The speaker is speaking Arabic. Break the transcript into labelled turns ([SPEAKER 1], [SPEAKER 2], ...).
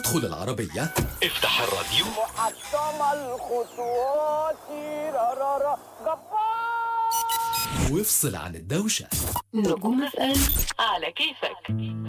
[SPEAKER 1] ادخل العربية،
[SPEAKER 2] افتح الراديو.
[SPEAKER 3] محطم الخطوات رارارا جبار.
[SPEAKER 1] وافصل عن الدوشة.
[SPEAKER 4] نجوم FM على كيفك.